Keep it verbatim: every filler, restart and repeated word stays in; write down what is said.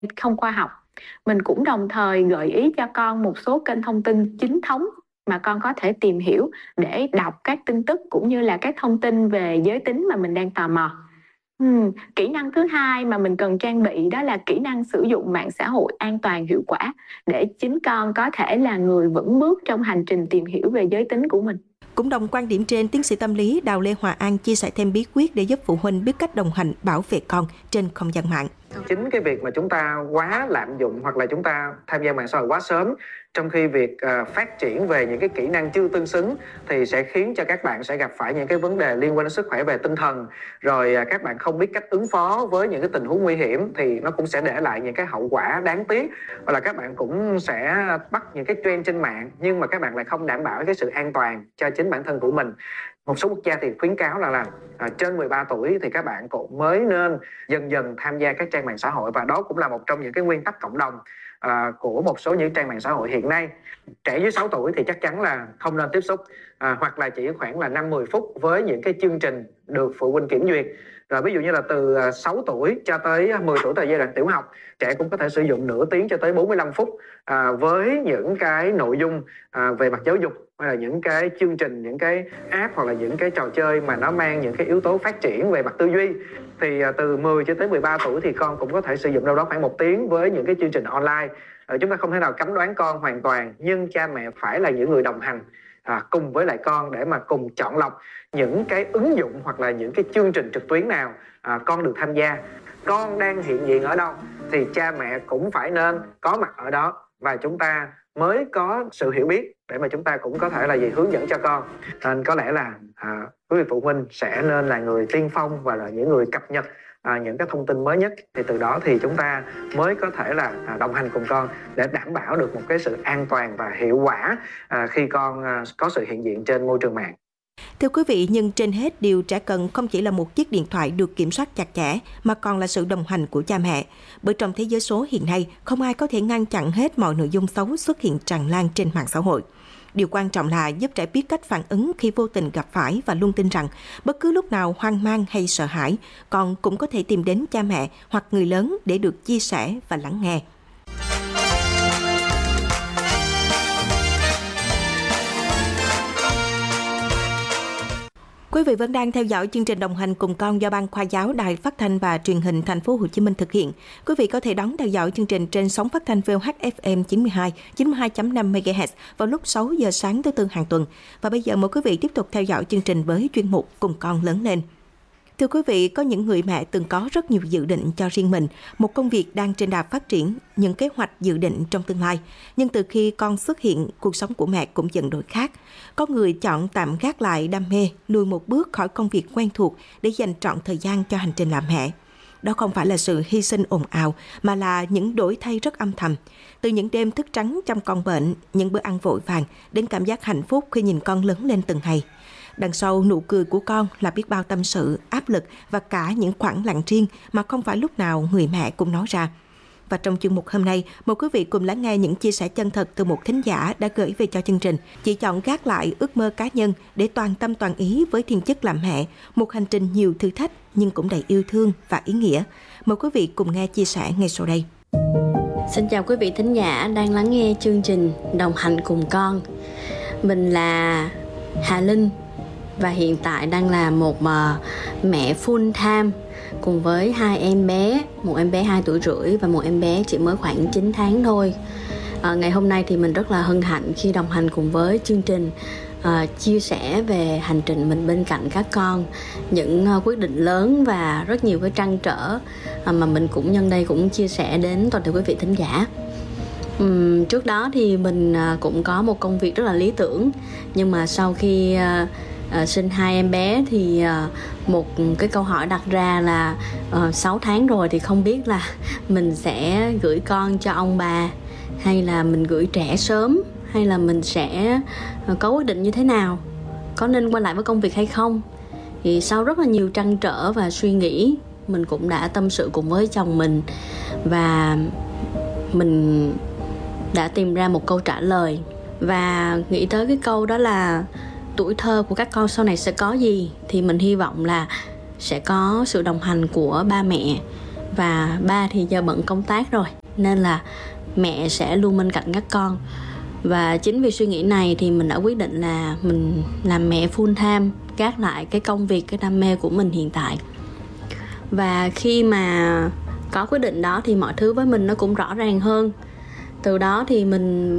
không khoa học. Mình cũng đồng thời gợi ý cho con một số kênh thông tin chính thống mà con có thể tìm hiểu để đọc các tin tức cũng như là các thông tin về giới tính mà mình đang tò mò. Ừm, kỹ năng thứ hai mà mình cần trang bị đó là kỹ năng sử dụng mạng xã hội an toàn hiệu quả để chính con có thể là người vững bước trong hành trình tìm hiểu về giới tính của mình. Cũng đồng quan điểm trên, tiến sĩ tâm lý Đào Lê Hòa An chia sẻ thêm bí quyết để giúp phụ huynh biết cách đồng hành bảo vệ con trên không gian mạng. Chính cái việc mà chúng ta quá lạm dụng hoặc là chúng ta tham gia mạng xã hội quá sớm, trong khi việc uh, phát triển về những cái kỹ năng chưa tương xứng thì sẽ khiến cho các bạn sẽ gặp phải những cái vấn đề liên quan đến sức khỏe về tinh thần, rồi uh, các bạn không biết cách ứng phó với những cái tình huống nguy hiểm thì nó cũng sẽ để lại những cái hậu quả đáng tiếc, hoặc là các bạn cũng sẽ bắt những cái trend trên mạng nhưng mà các bạn lại không đảm bảo cái sự an toàn cho chính bản thân của mình. Một số quốc gia thì khuyến cáo là là à, trên mười ba tuổi thì các bạn cũng mới nên dần dần tham gia các trang mạng xã hội, và đó cũng là một trong những cái nguyên tắc cộng đồng à, của một số những trang mạng xã hội hiện nay. Trẻ dưới sáu tuổi thì chắc chắn là không nên tiếp xúc, à, hoặc là chỉ khoảng là năm mười phút với những cái chương trình được phụ huynh kiểm duyệt. Rồi ví dụ như là từ sáu tuổi cho tới mười tuổi tại giai đoạn tiểu học, trẻ cũng có thể sử dụng nửa tiếng cho tới bốn mươi lăm phút à, với những cái nội dung à, về mặt giáo dục, hay là những cái chương trình, những cái app hoặc là những cái trò chơi mà nó mang những cái yếu tố phát triển về mặt tư duy. Thì à, từ mười cho tới mười ba tuổi thì con cũng có thể sử dụng đâu đó khoảng một tiếng với những cái chương trình online. À, chúng ta không thể nào cấm đoán con hoàn toàn, nhưng cha mẹ phải là những người đồng hành à, cùng với lại con để mà cùng chọn lọc những cái ứng dụng hoặc là những cái chương trình trực tuyến nào à, con được tham gia. Con đang hiện diện ở đâu thì cha mẹ cũng phải nên có mặt ở đó, và chúng ta mới có sự hiểu biết để mà chúng ta cũng có thể là gì hướng dẫn cho con. Nên có lẽ là à, quý vị phụ huynh sẽ nên là người tiên phong và là những người cập nhật à, những cái thông tin mới nhất, thì từ đó thì chúng ta mới có thể là à, đồng hành cùng con để đảm bảo được một cái sự an toàn và hiệu quả à, khi con à, có sự hiện diện trên môi trường mạng. Thưa quý vị, nhưng trên hết điều trẻ cần không chỉ là một chiếc điện thoại được kiểm soát chặt chẽ, mà còn là sự đồng hành của cha mẹ. Bởi trong thế giới số hiện nay, không ai có thể ngăn chặn hết mọi nội dung xấu xuất hiện tràn lan trên mạng xã hội. Điều quan trọng là giúp trẻ biết cách phản ứng khi vô tình gặp phải, và luôn tin rằng bất cứ lúc nào hoang mang hay sợ hãi, con cũng có thể tìm đến cha mẹ hoặc người lớn để được chia sẻ và lắng nghe. Quý vị vẫn đang theo dõi chương trình Đồng hành cùng con do Ban Khoa giáo Đài Phát thanh và Truyền hình Thành phố Hồ Chí Minh thực hiện. Quý vị có thể đón theo dõi chương trình trên sóng phát thanh vê o hát ép em chín mươi hai, chín mươi hai chấm năm mê ga héc vào lúc sáu giờ sáng thứ Tư hàng tuần. Và bây giờ mời quý vị tiếp tục theo dõi chương trình với chuyên mục Cùng con lớn lên. Thưa quý vị, có những người mẹ từng có rất nhiều dự định cho riêng mình, một công việc đang trên đà phát triển, những kế hoạch dự định trong tương lai. Nhưng từ khi con xuất hiện, cuộc sống của mẹ cũng dần đổi khác. Có người chọn tạm gác lại đam mê, lùi một bước khỏi công việc quen thuộc để dành trọn thời gian cho hành trình làm mẹ. Đó không phải là sự hy sinh ồn ào, mà là những đổi thay rất âm thầm. Từ những đêm thức trắng chăm con bệnh, những bữa ăn vội vàng, đến cảm giác hạnh phúc khi nhìn con lớn lên từng ngày. Đằng sau nụ cười của con là biết bao tâm sự, áp lực và cả những khoảng lặng riêng mà không phải lúc nào người mẹ cũng nói ra. Và trong chương mục hôm nay, mời quý vị cùng lắng nghe những chia sẻ chân thật từ một thính giả đã gửi về cho chương trình. Chị chọn gác lại ước mơ cá nhân để toàn tâm toàn ý với thiên chức làm mẹ, một hành trình nhiều thử thách nhưng cũng đầy yêu thương và ý nghĩa. Mời quý vị cùng nghe chia sẻ ngay sau đây. Xin chào quý vị thính giả đang lắng nghe chương trình Đồng hành cùng con. Mình là Hà Linh và hiện tại đang là một mẹ full time cùng với hai em bé, một em bé hai tuổi rưỡi và một em bé chỉ mới khoảng chín tháng thôi. À, ngày hôm nay thì mình rất là hân hạnh khi đồng hành cùng với chương trình, à, chia sẻ về hành trình mình bên cạnh các con, những uh, quyết định lớn và rất nhiều cái trăn trở à, mà mình cũng nhân đây cũng chia sẻ đến toàn thể quý vị thính giả. Uhm, trước đó thì mình uh, cũng có một công việc rất là lý tưởng, nhưng mà sau khi uh, À, sinh hai em bé thì à, một cái câu hỏi đặt ra là à, sáu tháng rồi thì không biết là mình sẽ gửi con cho ông bà, hay là mình gửi trẻ sớm, hay là mình sẽ à, có quyết định như thế nào, có nên quay lại với công việc hay không. Thì sau rất là nhiều trăn trở và suy nghĩ, mình cũng đã tâm sự cùng với chồng mình và mình đã tìm ra một câu trả lời, và nghĩ tới cái câu đó là tuổi thơ của các con sau này sẽ có gì, thì mình hy vọng là sẽ có sự đồng hành của ba mẹ và ba thì giờ bận công tác rồi, nên là mẹ sẽ luôn bên cạnh các con. Và chính vì suy nghĩ này thì mình đã quyết định là mình làm mẹ full time, gác lại cái công việc, cái đam mê của mình hiện tại. Và khi mà có quyết định đó thì mọi thứ với mình nó cũng rõ ràng hơn. Từ đó thì mình